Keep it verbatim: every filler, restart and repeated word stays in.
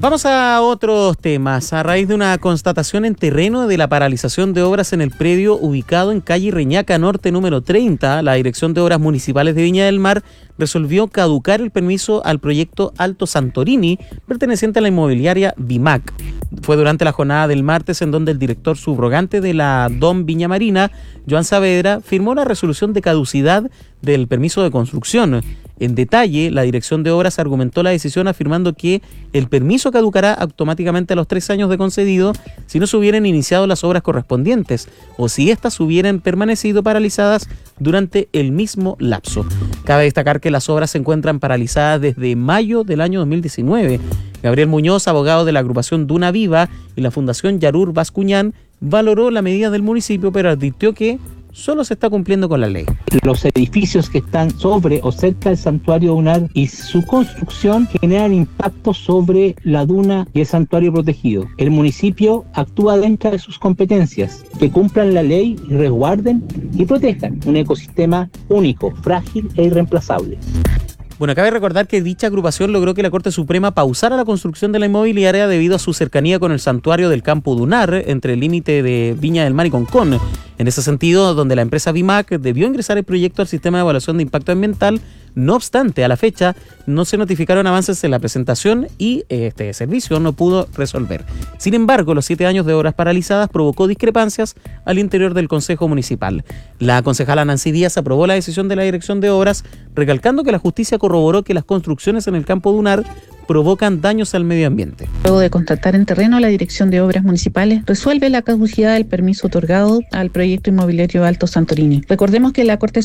Vamos a otros temas. A raíz de una constatación en terreno de la paralización de obras en el predio ubicado en calle Reñaca Norte número treinta, la Dirección de Obras Municipales de Viña del Mar resolvió caducar el permiso al proyecto Alto Santorini, perteneciente a la inmobiliaria Vimac. Fue durante la jornada del martes en donde el director subrogante de la D O M Viña Marina, Joan Saavedra, firmó la resolución de caducidad del permiso de construcción. En detalle, la Dirección de Obras argumentó la decisión afirmando que el permiso caducará automáticamente a los tres años de concedido si no se hubieran iniciado las obras correspondientes o si éstas hubieran permanecido paralizadas durante el mismo lapso. Cabe destacar que las obras se encuentran paralizadas desde mayo del año dos mil diecinueve. Gabriel Muñoz, abogado de la agrupación Duna Viva y la Fundación Yarur Bascuñán, valoró la medida del municipio, pero advirtió que solo se está cumpliendo con la ley. Los edificios que están sobre o cerca del santuario dunar y su construcción generan impacto sobre la duna y el santuario protegido. El municipio actúa dentro de sus competencias, que cumplan la ley, resguarden y protejan un ecosistema único, frágil e irreemplazable. Bueno, cabe recordar que dicha agrupación logró que la Corte Suprema pausara la construcción de la inmobiliaria debido a su cercanía con el santuario del Campo Dunar, entre el límite de Viña del Mar y Concón. En ese sentido, donde la empresa Vimac debió ingresar el proyecto al sistema de evaluación de impacto ambiental, no obstante, a la fecha no se notificaron avances en la presentación y este servicio no pudo resolver. Sin embargo, los siete años de obras paralizadas provocó discrepancias al interior del Consejo Municipal. La concejala Nancy Díaz aprobó la decisión de la Dirección de Obras, recalcando que la justicia corroboró que las construcciones en el Campo Dunar provocan daños al medio ambiente. Luego de constatar en terreno, la Dirección de Obras Municipales resuelve la caducidad del permiso otorgado al proyecto inmobiliario Alto Santorini. Recordemos que la Corte